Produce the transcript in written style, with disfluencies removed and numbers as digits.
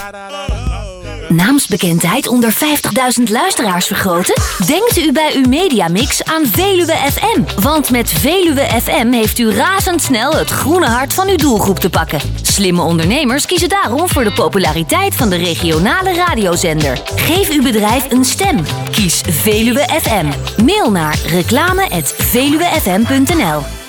Naamsbekendheid onder 50.000 luisteraars vergroten? Denkt u bij uw mediamix aan Veluwe FM. Want met Veluwe FM heeft u razendsnel het groene hart van uw doelgroep te pakken. Slimme ondernemers kiezen daarom voor de populariteit van de regionale radiozender. Geef uw bedrijf een stem. Kies Veluwe FM. Mail naar reclame@veluwefm.nl.